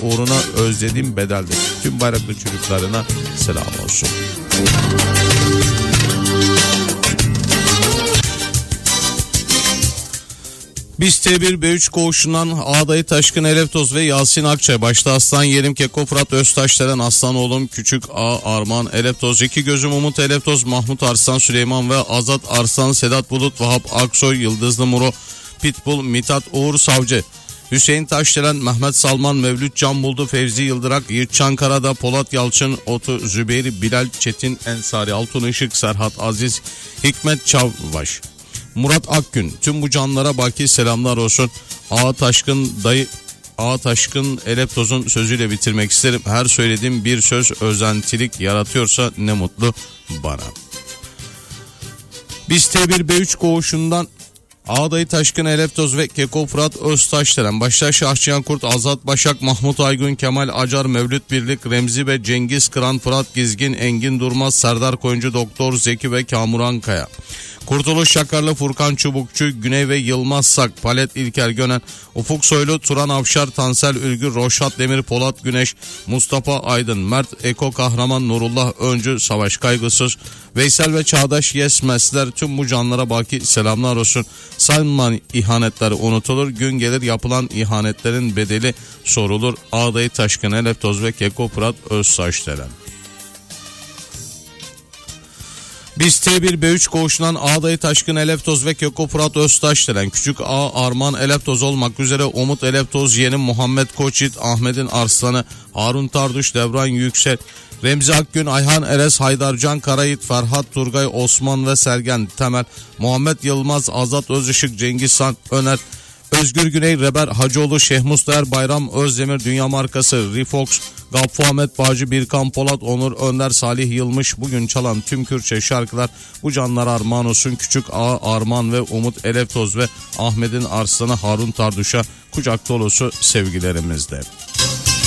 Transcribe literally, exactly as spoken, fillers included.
uğruna özlediğim bedeldir. Tüm Bayraklı çocuklarına selam olsun. Biz T bir B üç koğuşundan Ağdayı Taşkın Eleftoz ve Yasin Akçay, başta Aslan Yerim Keko Fırat Öztaşdelen, Aslan oğlum Küçük A Arman Eleftoz, iki gözüm Umut Eleftoz, Mahmut Arslan Süleyman ve Azat Arslan, Sedat Bulut, Vahap Aksoy, Yıldızlı Muro, Pitbull, Mithat Uğur Savcı, Hüseyin Taşdelen, Mehmet Salman, Mevlüt Can Buldu, Fevzi Yıldırak, Yiğitcan Karada, Polat Yalçın, Otu Zübeyir, Bilal Çetin Ensari, Altun Işık, Serhat Aziz, Hikmet Çavbaş, Murat Akgün, tüm bu canlara baki selamlar olsun. Ağa Taşkın dayı Ağa Taşkın Elefdoz'un sözüyle bitirmek isterim. Her söylediğim bir söz özentilik yaratıyorsa ne mutlu bana. Biz T bir B üç koğuşundan Ağdayı Taşkın Eleftoz ve Keko Fırat Öztaşdelen, başta Şahçıyan Kurt, Azat Başak, Mahmut Aygün, Kemal Acar, Mevlüt Birlik, Remzi ve Cengiz Kıran, Fırat Gizgin, Engin Durmaz, Serdar Koyuncu, Doktor Zeki ve Kamuran Kaya, Kurtuluş Şakarlı, Furkan Çubukçu, Güney ve Yılmaz Sak, Palet İlker Gönen, Ufuk Soylu, Turan Avşar, Tansel Ülgür, Roşat Demir, Polat Güneş, Mustafa Aydın, Mert Eko Kahraman, Nurullah Öncü, Savaş Kaygısız, Veysel ve Çağdaş Yesmezler, tüm bu canlara baki selamlar olsun. Sayılmayan ihanetler unutulur, gün gelir yapılan ihanetlerin bedeli sorulur. Ağdayı Taşkın Eleftoz ve Keko Fırat Öztaşdelen. Biz T bir B üç koğuşundan Ağdayı Taşkın Eleftoz ve Keko Fırat Öztaşdelen, Küçük A Arman Eleftoz olmak üzere Umut Eleftoz, yeğenim Muhammed Koçit, Ahmet'in Arslanı, Harun Tarduş, Devran Yüksel, Remzi Akgün, Ayhan Eres, Haydarcan Karayit, Ferhat Turgay, Osman ve Sergen Temel, Muhammed Yılmaz, Azat Özışık, Cengiz San Öner, Özgür Güney, Reber Hacıoğlu, Şeyh Mustaher, Bayram Özdemir, Dünya Markası, Rifox, Gaffı Ahmet Bağcı, Birkan Polat, Onur Önder, Salih Yılmış, bugün çalan tüm Kürtçe şarkılar bu canlar armağan olsun. Küçük A Arman ve Umut Eleftoz ve Ahmet'in Arslanı Harun Tarduş'a kucak dolusu sevgilerimizde.